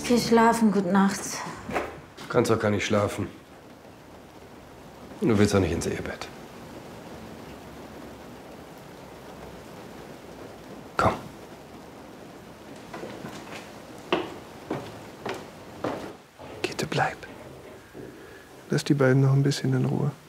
Geh schlafen, gute Nacht. Du kannst doch gar nicht schlafen. Und du willst auch nicht ins Ehebett. Komm. Gitte, bleib. Lass die beiden noch ein bisschen in Ruhe.